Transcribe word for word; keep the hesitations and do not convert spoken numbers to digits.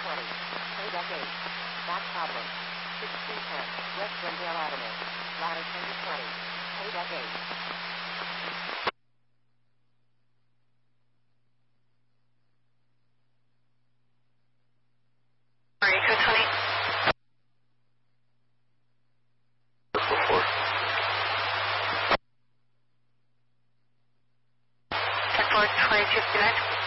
twenty. Paydeck eight. Back problem. sixteen ten. West Glendale Avenue. Ladder ten to twenty. Paydeck eight. Sorry, two twenty. Before. ten four, twenty-two fifty-nine.